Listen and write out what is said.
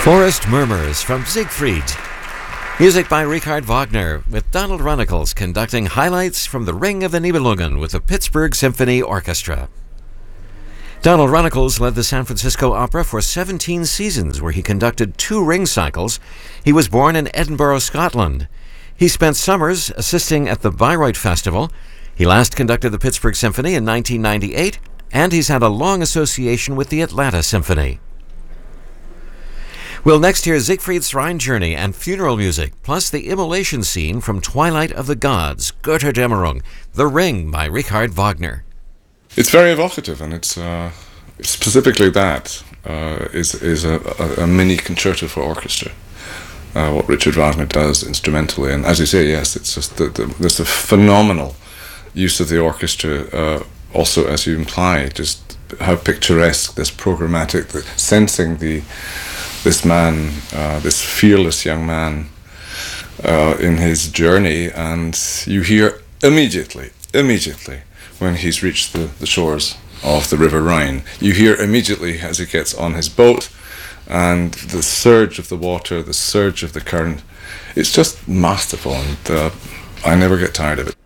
Forest Murmurs from Siegfried. Music by Richard Wagner, with Donald Runnicles conducting highlights from the Ring of the Nibelungen with the Pittsburgh Symphony Orchestra. Donald Runnicles led the San Francisco Opera for 17 seasons, where he conducted 2 ring cycles. He was born in Edinburgh, Scotland. He spent summers assisting at the Bayreuth Festival. He last conducted the Pittsburgh Symphony in 1998, and he's had a long association with the Atlanta Symphony. We'll next hear Siegfried's Rhine Journey and funeral music, plus the immolation scene from Twilight of the Gods, Götterdämmerung, The Ring by Richard Wagner. It's very evocative, and it's specifically that is a mini concerto for orchestra. What Richard Wagner does instrumentally, and as you say, yes, it's just there's a phenomenal use of the orchestra. Also, as you imply, just how picturesque, this programmatic, sensing this man, this fearless young man, in his journey, and you hear immediately when he's reached the shores of the River Rhine. You hear immediately as he gets on his boat, and the surge of the water, the surge of the current. It's just masterful, and I never get tired of it.